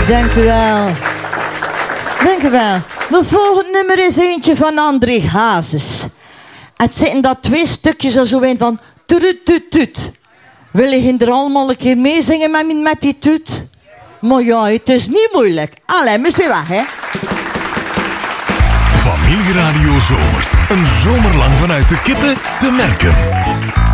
Dank u wel. Dank u wel. Mijn volgende nummer is eentje van André Hazes. Het zitten dat 2 stukjes er zo in van... Tut. Wil je er allemaal een keer meezingen met die tut? Maar ja, het is niet moeilijk. Allee, misschien weg, hè. Familieradio Zomert. Een zomer lang vanuit de kippen te merken.